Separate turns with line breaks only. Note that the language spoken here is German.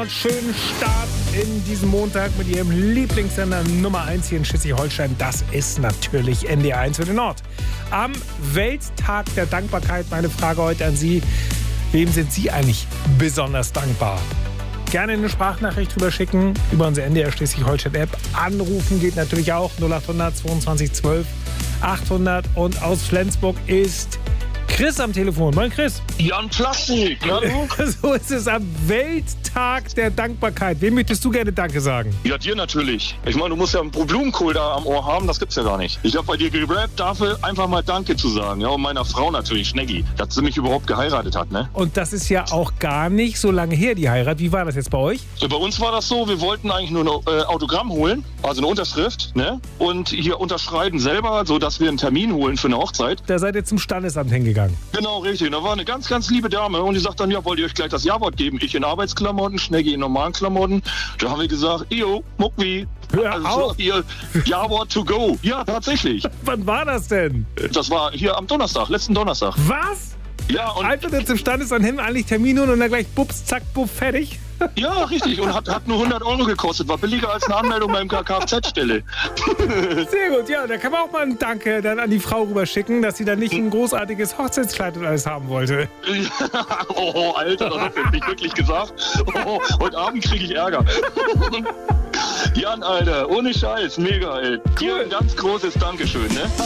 Nord. Schönen Start in diesem Montag mit Ihrem Lieblingssender Nummer 1 hier in Schleswig-Holstein. Das ist natürlich NDR 1 für den Nord. Am Welttag der Dankbarkeit meine Frage heute an Sie. Wem sind Sie eigentlich besonders dankbar? Gerne eine Sprachnachricht drüber schicken, über unsere NDR Schleswig-Holstein-App. Anrufen geht natürlich auch 0800 22 12 800. Und aus Flensburg ist Chris am Telefon. Moin Chris.
Jan Plastik, hallo?
So ist es am Welttag der Dankbarkeit. Wem möchtest du gerne Danke sagen?
Ja, dir natürlich. Ich meine, du musst ja einen Blumenkohl da am Ohr haben, das gibt's ja gar nicht. Ich habe bei dir gerappt, dafür einfach mal Danke zu sagen. Ja, und meiner Frau natürlich, Schneggi, dass sie mich überhaupt geheiratet hat, ne?
Und das ist ja auch gar nicht so lange her, die Heirat. Wie war das jetzt bei euch?
Bei uns war das so, wir wollten eigentlich nur ein Autogramm holen, also eine Unterschrift, ne? Und hier unterschreiben selber, sodass wir einen Termin holen für eine Hochzeit.
Da seid ihr zum Standesamt hingegangen.
Genau, richtig. Da war eine ganz, ganz liebe Dame und die sagt dann, ja, wollt ihr euch gleich das Ja-Wort geben? Ich in Arbeitsklamotten, Schneggi in normalen Klamotten. Da haben wir gesagt, yo, Muckwi.
Hör
Also
auf.
hier, Ja-Wort to go. Ja, tatsächlich.
Wann war das denn?
Das war hier am Donnerstag, letzten Donnerstag.
Was?
Ja, und
Einfach nur zum Standesamt hin, eigentlich Termin und dann gleich bups, zack, buff, fertig.
ja, richtig. Und hat nur 100 € gekostet. War billiger als eine Anmeldung beim Kfz-Stelle.
Sehr gut, ja, da kann man auch mal ein Danke dann an die Frau rüberschicken, dass sie dann nicht ein großartiges Hochzeitskleid und alles haben wollte.
Oh, Alter, das hast du jetzt nicht wirklich gesagt. Oh, heute Abend kriege ich Ärger. Jan, Alter, ohne Scheiß, mega, ey. Dir ein ganz großes Dankeschön, ne?